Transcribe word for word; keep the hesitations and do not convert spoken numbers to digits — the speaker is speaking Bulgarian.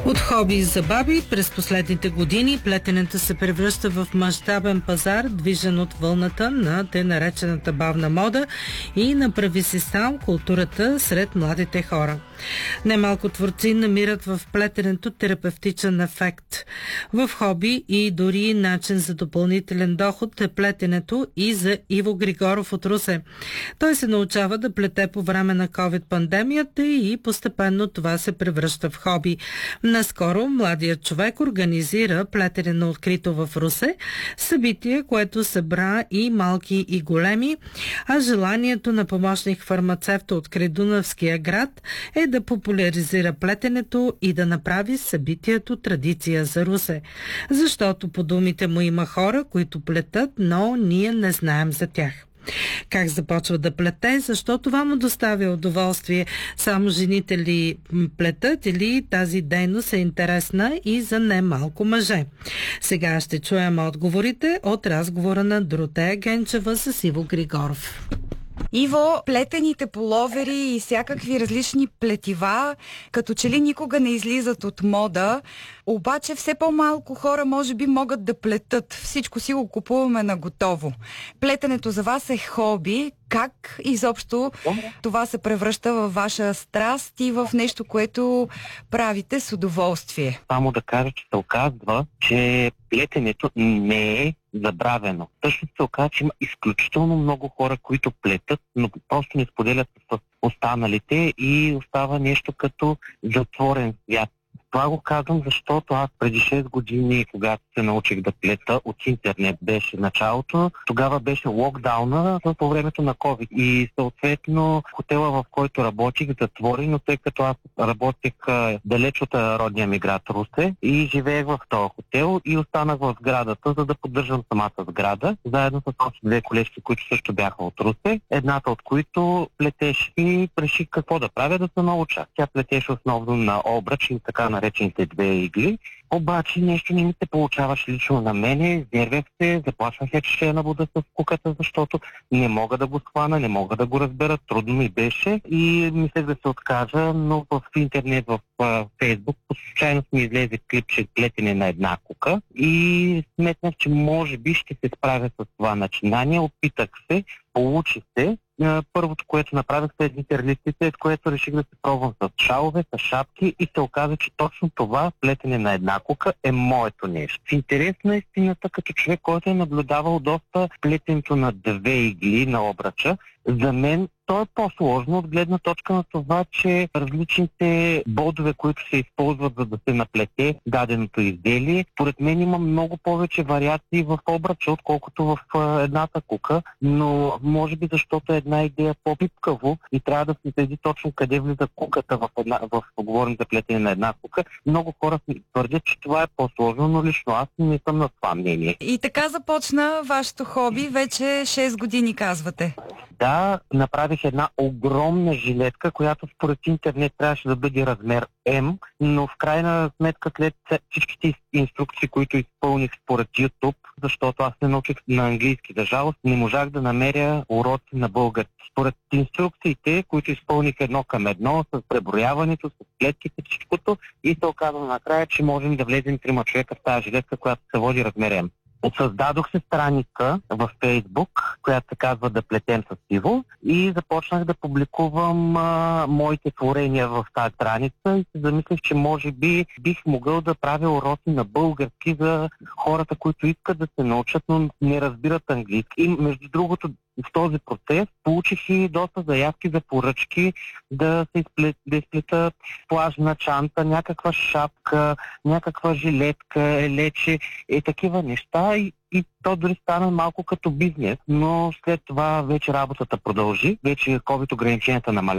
От хоби за баби през последните години плетенето се превръща в мащабен пазар, движен от вълната на те наречената бавна мода и направи си сам културата сред младите хора. Немалко творци намират в плетенето терапевтичен ефект. В хоби и дори начин за допълнителен доход е плетенето и за Иво Григоров от Русе. Той се научава да плете по време на ковид-пандемията и постепенно това се превръща в хоби. Наскоро младият човек организира плетене на открито в Русе, събитие, което събра и малки и големи, а желанието на помощник фармацевта от Крайдунавския град е да популяризира плетенето и да направи събитието традиция за Русе. Защото по думите му има хора, които плетат, но ние не знаем за тях. Как започва да плете, защо това му доставя удоволствие? Само жените ли плетат или тази дейност е интересна и за немалко мъже? Сега ще чуем отговорите от разговора на Доротея Генчева с Иво Григоров. Иво, плетените пуловери и всякакви различни плетива, като че ли никога не излизат от мода, обаче все по-малко хора може би могат да плетат. Всичко си го купуваме на готово. Плетенето за вас е хоби. Как изобщо това се превръща във ваша страст и в нещо, което правите с удоволствие? Само да кажа, че се оказва, че плетенето не е забравено. Също се оказва, че има изключително много хора, които плетат, но просто не споделят с останалите и остава нещо като затворен свят. Това го казвам, защото аз преди шест години, когато се научих да плета, от интернет беше началото, тогава беше локдауна по времето на COVID. И съответно хотела, в който работих, затвори, но тъй като аз работех далеч от родния ми град Русе и живеех в този хотел и останах в сградата, за да поддържам самата сграда, заедно с още две колежки, които също бяха от Русе, едната от които плетеше и реших какво да правя, да се науча. Тя плетеше основно на обръч и така наречените две игли, обаче нещо не ми се получаваше лично на мене, изнервях се, заплашвах я, че ще я набуда с куката, защото не мога да го схвана, не мога да го разбера, трудно ми беше и мислех да се откажа, но в интернет, в Фейсбук, случайно ми излезе клипче плетене на една кука и сметнах, че може би ще се справя с това начинание, опитах се, получи се. Първото, което направих след интерлистите, е което реших да се пробвам с шалове, с шапки и се оказа, че точно това плетене на една кука е моето нещо. В интерес на истината, като човек, който е наблюдавал доста плетенето на две игли на обръча, за мен то е по-сложно от гледна точка на това, че различните бодове, които се използват за да се наплете даденото изделие, според мен има много повече вариации в обръча, отколкото в едната кука, но може би защото една идея по-пипкаво и трябва да се следи точно къде влиза куката в, една, в говорим за плетене на една кука. Много хора твърдят, че това е по-сложно, но лично аз не съм на това мнение. И така започна вашето хоби, вече шест години казвате. Да, направих една огромна жилетка, която според интернет трябваше да бъде размер М, но в крайна сметка след всичките инструкции, които изпълних според YouTube, защото аз не научих на английски, за жалост, не можах да намеря уроци на български. Според инструкциите, които изпълних едно към едно, с преброяването, с клетките, всичкото, и се оказва накрая, че можем да влезем трима човека в тази жилетка, която се води размер М. Създадох се страница в Фейсбук, която се казва "Да плетем с Иво", и започнах да публикувам а, моите творения в тази страница и се замислих, че може би бих могъл да правя уроци на български за хората, които искат да се научат, но не разбират английски. И между другото, в този процес получих и доста заявки за поръчки да се изплет, да изплета плажна чанта, някаква шапка, някаква жилетка, елече и такива неща. И, и то дори стана малко като бизнес, но след това вече работата продължи. Вече COVID ограниченията намаля.